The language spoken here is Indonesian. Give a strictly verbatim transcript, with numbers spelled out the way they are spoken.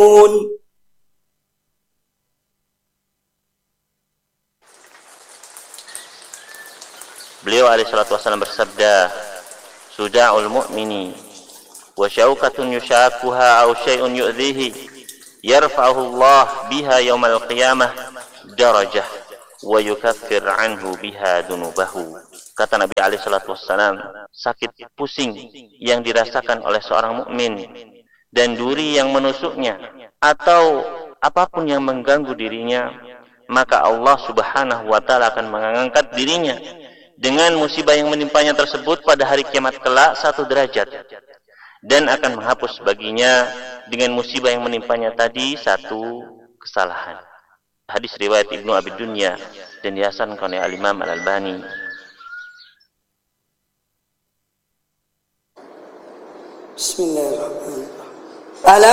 يعلمون. Beliau alaihi salatu wasallam bersabda, "Suda'ul mu'mini wa syaukatun yushakuha aw syai'un yu'dhihi yarfa'uhu Allah biha yaumal qiyamah darajah wa yukaffir anhu biha dunubahu." Kata Nabi alaihi salatu wasallam, sakit pusing yang dirasakan oleh seorang mukmin dan duri yang menusuknya atau apapun yang mengganggu dirinya, maka Allah Subhanahu wa taala akan mengangkat dirinya dengan musibah yang menimpanya tersebut pada hari kiamat kelak satu derajat, dan akan menghapus baginya dengan musibah yang menimpanya tadi satu kesalahan. Hadis riwayat Ibnu Abi Dunya dan dihasankan oleh Al-Imam Al-Albani. Bismillahirrahmanirrahim.